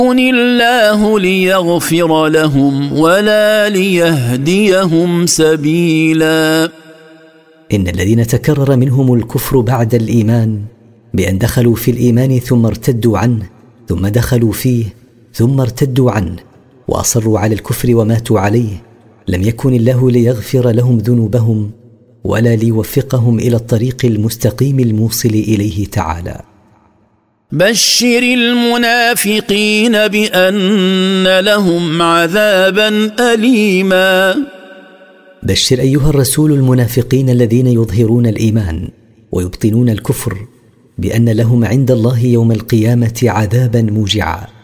الله ليغفر لهم ولا ليهديهم سبيلا. إن الذين تكرر منهم الكفر بعد الإيمان بأن دخلوا في الإيمان ثم ارتدوا عنه ثم دخلوا فيه ثم ارتدوا عنه وأصروا على الكفر وماتوا عليه، لم يكن الله ليغفر لهم ذنوبهم ولا ليوفقهم إلى الطريق المستقيم الموصل إليه تعالى. بشر المنافقين بأن لهم عذابا أليما. بشر أيها الرسول المنافقين الذين يظهرون الإيمان ويبطنون الكفر بأن لهم عند الله يوم القيامة عذابا موجعا.